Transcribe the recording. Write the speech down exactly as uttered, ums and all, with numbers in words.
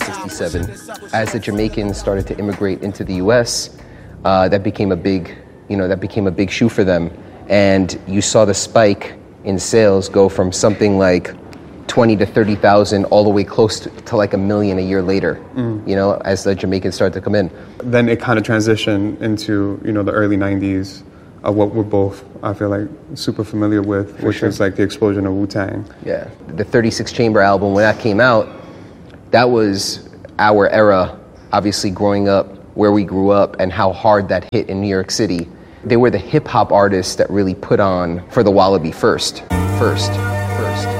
sixty-seven. As the Jamaicans started to immigrate into the U S, uh, that became a big, you know, that became a big shoe for them. And you saw the spike in sales go from something like twenty to thirty thousand all the way close to, to like a million a year later, mm. you know, as the Jamaicans started to come in. Then it kind of transitioned into, you know, the early nineties of what we're both, I feel like, super familiar with, For which sure. is like the explosion of Wu-Tang. Yeah, the thirty-six Chamber album, when that came out, that was our era, obviously growing up where we grew up and how hard that hit in New York City. They were the hip-hop artists that really put on for the Wallaby first, first, first.